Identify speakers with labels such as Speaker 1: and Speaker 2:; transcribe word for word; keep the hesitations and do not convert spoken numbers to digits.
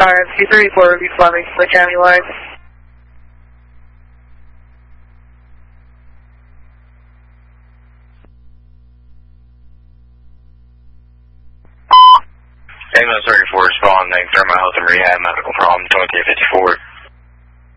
Speaker 1: R M C thirty-four Ruby Fleming, Lake County Line.
Speaker 2: Ambulance thirty-four responding, Thermal Health and Rehab, medical problem, twenty-three fifty-four.